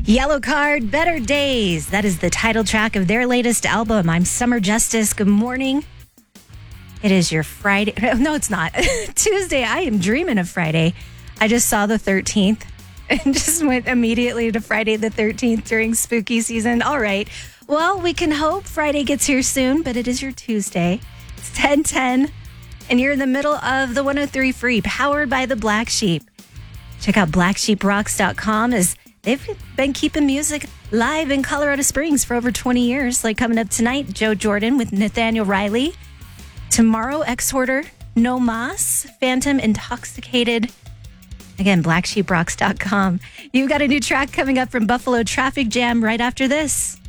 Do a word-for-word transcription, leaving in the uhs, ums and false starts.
Yellow Card, Better Days. That is the title track of their latest album. I'm Summer Justice. Good morning. It is your Friday. No, it's not. Tuesday. I am dreaming of Friday. I just saw the thirteenth and just went immediately to Friday the thirteenth during spooky season. All right. Well, we can hope Friday gets here soon, but it is your Tuesday. It's ten ten, and you're in the middle of the one oh three Free, powered by the Black Sheep. Check out black sheep rocks dot com as they've been keeping music live in Colorado Springs for over twenty years. Like coming up tonight, Joe Jordan with Nathaniel Riley. Tomorrow, Exhorter, No Mas, Phantom, Intoxicated. Again, black sheep rocks dot com. You've got a new track coming up from Buffalo Traffic Jam right after this.